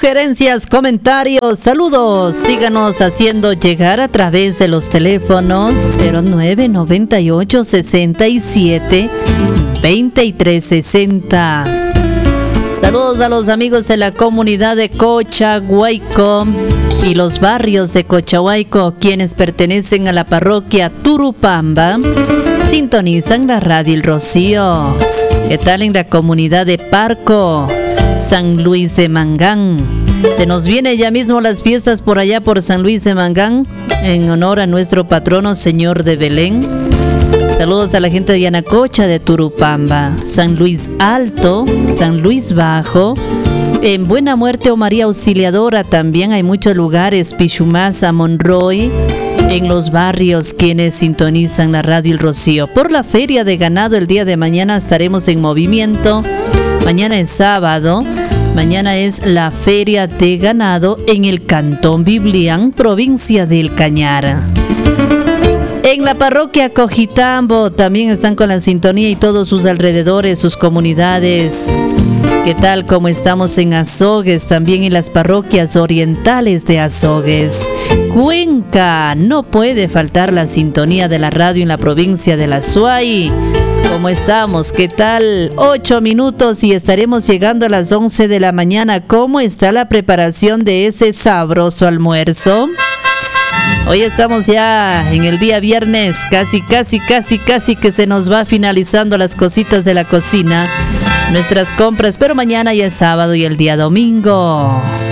sugerencias, comentarios, saludos. Síganos haciendo llegar a través de los teléfonos 0998 67 2360. Saludos a los amigos de la comunidad de Cochahuayco y los barrios de Cochahuayco, quienes pertenecen a la parroquia Turupamba, sintonizan la radio El Rocío. ¿Qué tal en la comunidad de Parco, San Luis de Mangán? Se nos viene ya mismo las fiestas por allá por San Luis de Mangán, en honor a nuestro patrono Señor de Belén. Saludos a la gente de Yanacocha de Turupamba, San Luis Alto, San Luis Bajo, en Buena Muerte o María Auxiliadora también hay muchos lugares, Pichumasa, Monroy, en los barrios quienes sintonizan la radio El Rocío. Por la feria de ganado el día de mañana estaremos en movimiento. Mañana es sábado, mañana es la feria de ganado en el Cantón Biblián, provincia del Cañar. En la parroquia Cojitambo también están con la sintonía y todos sus alrededores, sus comunidades. ¿Qué tal? Como estamos en Azogues, también en las parroquias orientales de Azogues. Cuenca, no puede faltar la sintonía de la radio en la provincia de La Suay. ¿Cómo estamos? ¿Qué tal? 8 minutos y estaremos llegando a las 11 de la mañana. ¿Cómo está la preparación de ese sabroso almuerzo? Hoy estamos ya en el día viernes, casi que se nos va finalizando las cositas de la cocina, nuestras compras, pero mañana ya es sábado y el día domingo.